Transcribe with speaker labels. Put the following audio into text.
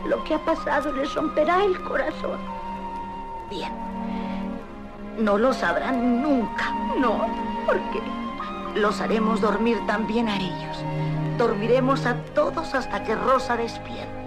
Speaker 1: Lo que ha pasado les romperá el corazón. Bien. No lo sabrán nunca. No, ¿por qué? Los haremos dormir también a ellos. Dormiremos a todos hasta que Rosa despierte.